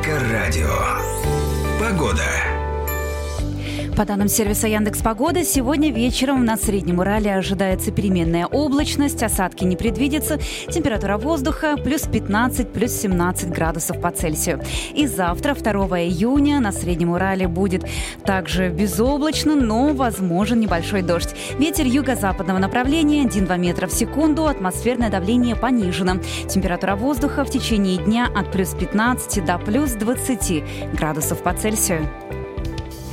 Эльдорадо. Погода. По данным сервиса Яндекс.Погода, сегодня вечером на Среднем Урале ожидается переменная облачность, осадки не предвидится, температура воздуха плюс 15, плюс 17 градусов по Цельсию. И завтра, 2 июня, на Среднем Урале будет также безоблачно, но возможен небольшой дождь. Ветер юго-западного направления 1-2 метра в секунду, атмосферное давление понижено. Температура воздуха в течение дня от плюс 15 до плюс 20 градусов по Цельсию.